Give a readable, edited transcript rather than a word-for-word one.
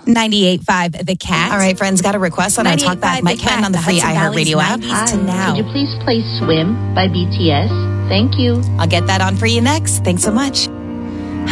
98.5 The Cat. All right, friends, got a request on our Talk Back Mike button on the free iHeartRadio app. To now. Could you please play Swim by BTS? Thank you. I'll get that on for you next. Thanks so much.